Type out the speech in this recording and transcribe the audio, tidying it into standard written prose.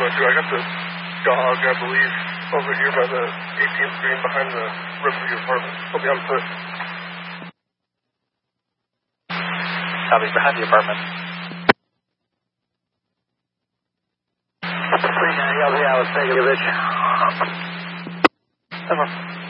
102. I got the dog, I believe, over here by the 18th green behind the Riverview apartment. He'll be on foot. Copy, behind the apartment. 39, I'll be out. Thank you, Rich. Over.